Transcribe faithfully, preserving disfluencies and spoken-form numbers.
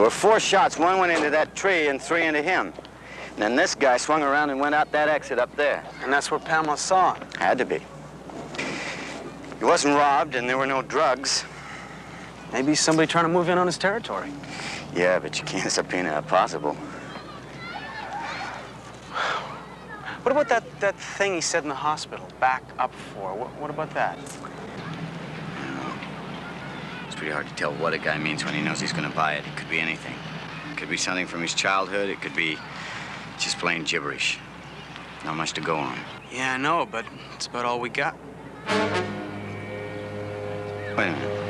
were four shots. One went into that tree and three into him. And then this guy swung around and went out that exit up there. And that's where Pamela saw him? Had to be. He wasn't robbed, and there were no drugs. Maybe somebody trying to move in on his territory. Yeah, but you can't subpoena a possible. What about that, that thing he said in the hospital, back up for? What, what about that? It's pretty hard to tell what a guy means when he knows he's going to buy it. It could be anything. It could be something from his childhood. It could be just plain gibberish. Not much to go on. Yeah, I know, but it's about all we got. Wait a minute.